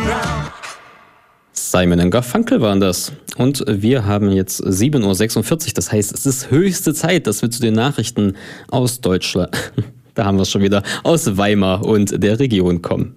Simon & Garfunkel waren das. Und wir haben jetzt 7.46 Uhr. Das heißt, es ist höchste Zeit, dass wir zu den Nachrichten aus Deutschland, da haben wir es schon wieder, aus Weimar und der Region kommen.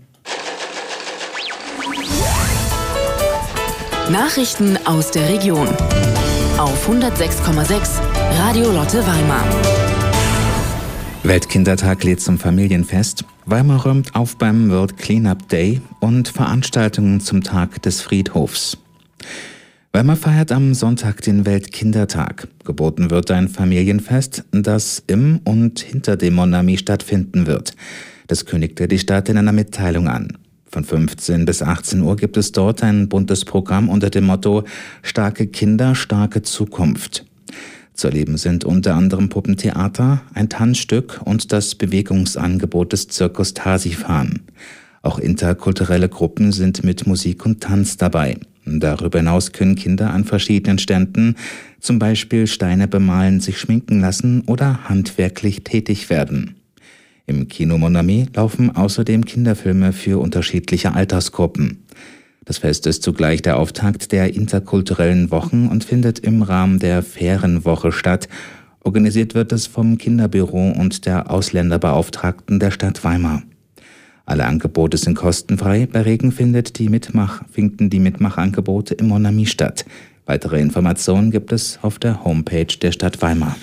Nachrichten aus der Region auf 106,6 Radio Lotte Weimar. Weltkindertag lädt zum Familienfest. Weimar räumt auf beim World Cleanup Day und Veranstaltungen zum Tag des Friedhofs. Weimar feiert am Sonntag den Weltkindertag. Geboten wird ein Familienfest, das im und hinter dem Mon Ami stattfinden wird. Das kündigte die Stadt in einer Mitteilung an. Von 15 bis 18 Uhr gibt es dort ein buntes Programm unter dem Motto »Starke Kinder, starke Zukunft«. Zu erleben sind unter anderem Puppentheater, ein Tanzstück und das Bewegungsangebot des Zirkus Tasifahren. Auch interkulturelle Gruppen sind mit Musik und Tanz dabei. Darüber hinaus können Kinder an verschiedenen Ständen zum Beispiel Steine bemalen, sich schminken lassen oder handwerklich tätig werden. Im Kino Mon Ami laufen außerdem Kinderfilme für unterschiedliche Altersgruppen. Das Fest ist zugleich der Auftakt der interkulturellen Wochen und findet im Rahmen der Ferienwoche statt. Organisiert wird es vom Kinderbüro und der Ausländerbeauftragten der Stadt Weimar. Alle Angebote sind kostenfrei. Bei Regen finden die Mitmachangebote im Mon Ami statt. Weitere Informationen gibt es auf der Homepage der Stadt Weimar.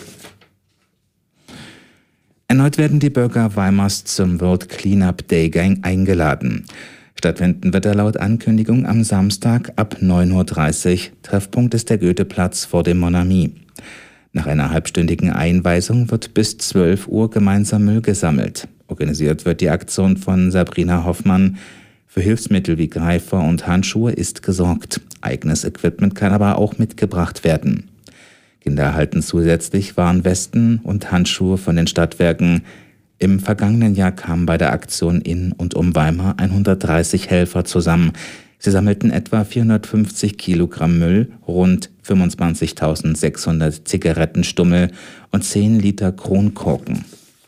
Erneut werden die Bürger Weimars zum World Cleanup Day eingeladen. Stattfinden wird er laut Ankündigung am Samstag ab 9.30 Uhr. Treffpunkt ist der Goetheplatz vor dem Mon Ami. Nach einer halbstündigen Einweisung wird bis 12 Uhr gemeinsam Müll gesammelt. Organisiert wird die Aktion von Sabrina Hoffmann. Für Hilfsmittel wie Greifer und Handschuhe ist gesorgt. Eigenes Equipment kann aber auch mitgebracht werden. Kinder erhalten zusätzlich Warnwesten und Handschuhe von den Stadtwerken. Im vergangenen Jahr kamen bei der Aktion in und um Weimar 130 Helfer zusammen. Sie sammelten etwa 450 Kilogramm Müll, rund 25.600 Zigarettenstummel und 10 Liter Kronkorken.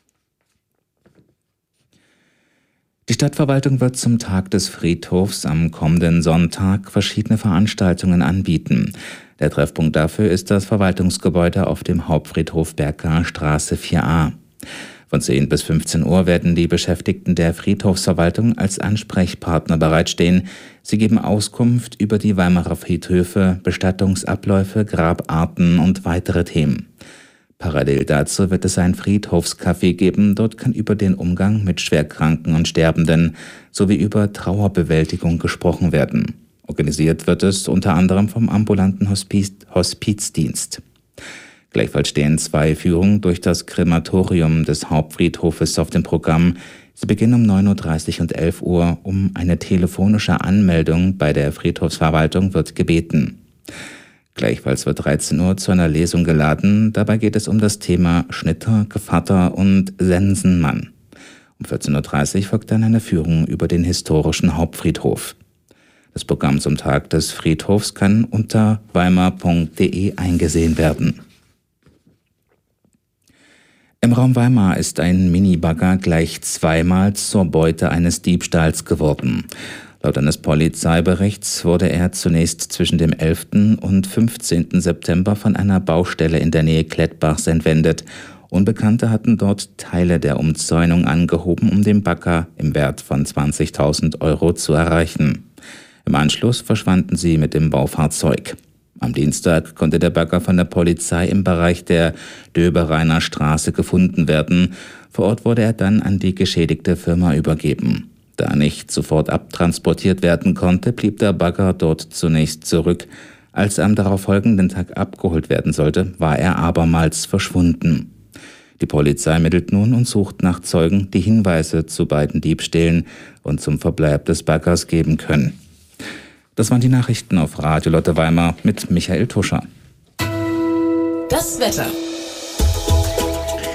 Die Stadtverwaltung wird zum Tag des Friedhofs am kommenden Sonntag verschiedene Veranstaltungen anbieten. Der Treffpunkt dafür ist das Verwaltungsgebäude auf dem Hauptfriedhof Berger Straße 4a. Von 10 bis 15 Uhr werden die Beschäftigten der Friedhofsverwaltung als Ansprechpartner bereitstehen. Sie geben Auskunft über die Weimarer Friedhöfe, Bestattungsabläufe, Grabarten und weitere Themen. Parallel dazu wird es ein Friedhofscafé geben. Dort kann über den Umgang mit Schwerkranken und Sterbenden sowie über Trauerbewältigung gesprochen werden. Organisiert wird es unter anderem vom ambulanten Hospizdienst. Gleichfalls stehen 2 Führungen durch das Krematorium des Hauptfriedhofes auf dem Programm. Sie beginnen um 9.30 Uhr und 11 Uhr. Um eine telefonische Anmeldung bei der Friedhofsverwaltung wird gebeten. Gleichfalls wird 13 Uhr zu einer Lesung geladen. Dabei geht es um das Thema Schnitter, Gevatter und Sensenmann. Um 14.30 Uhr folgt dann eine Führung über den historischen Hauptfriedhof. Das Programm zum Tag des Friedhofs kann unter weimar.de eingesehen werden. Im Raum Weimar ist ein Minibagger gleich zweimal zur Beute eines Diebstahls geworden. Laut eines Polizeiberichts wurde er zunächst zwischen dem 11. und 15. September von einer Baustelle in der Nähe Klettbachs entwendet. Unbekannte hatten dort Teile der Umzäunung angehoben, um den Bagger im Wert von 20.000 Euro zu erreichen. Im Anschluss verschwanden sie mit dem Baufahrzeug. Am Dienstag konnte der Bagger von der Polizei im Bereich der Döbereiner Straße gefunden werden. Vor Ort wurde er dann an die geschädigte Firma übergeben. Da er nicht sofort abtransportiert werden konnte, blieb der Bagger dort zunächst zurück. Als er am darauffolgenden Tag abgeholt werden sollte, war er abermals verschwunden. Die Polizei ermittelt nun und sucht nach Zeugen, die Hinweise zu beiden Diebstählen und zum Verbleib des Baggers geben können. Das waren die Nachrichten auf Radio Lotte Weimar mit Michael Tuscher. Das Wetter.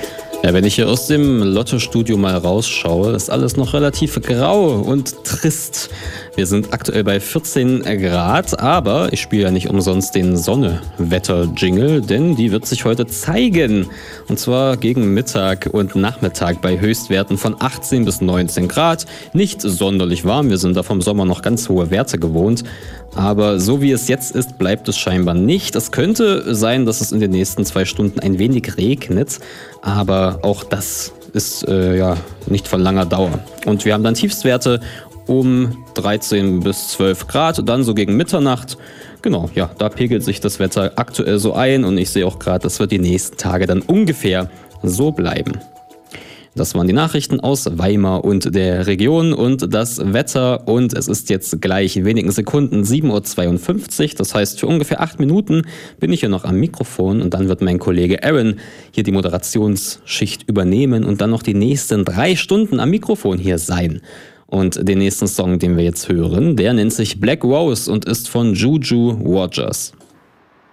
Ja, wenn ich hier aus dem Lotto-Studio mal rausschaue, ist alles noch relativ grau und trist. Wir sind aktuell bei 14 Grad, aber ich spiele ja nicht umsonst den Sonne-Wetter-Jingle, denn die wird sich heute zeigen. Und zwar gegen Mittag und Nachmittag bei Höchstwerten von 18 bis 19 Grad. Nicht sonderlich warm, wir sind da vom Sommer noch ganz hohe Werte gewohnt. Aber so wie es jetzt ist, bleibt es scheinbar nicht. Es könnte sein, dass es in den nächsten 2 Stunden ein wenig regnet, aber auch das ist nicht von langer Dauer. Und wir haben dann Tiefstwerte um 13 bis 12 Grad, dann so gegen Mitternacht. Genau, ja, da pegelt sich das Wetter aktuell so ein und ich sehe auch gerade, das wird die nächsten Tage dann ungefähr so bleiben. Das waren die Nachrichten aus Weimar und der Region und das Wetter. Und es ist jetzt gleich in wenigen Sekunden 7:52 Uhr. Das heißt, für ungefähr 8 Minuten bin ich hier noch am Mikrofon und dann wird mein Kollege Aaron hier die Moderationsschicht übernehmen und dann noch die nächsten 3 Stunden am Mikrofon hier sein. Und den nächsten Song, den wir jetzt hören, der nennt sich Black Rose und ist von Juju Rogers.